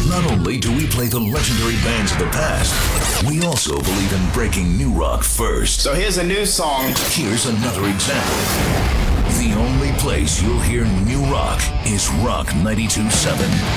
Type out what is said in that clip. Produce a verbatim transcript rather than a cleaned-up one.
Not only do we play the legendary bands of the past, we also believe in breaking new rock first. So here's a new song. Here's another example. The only place you'll hear new rock is Rock ninety-two point seven.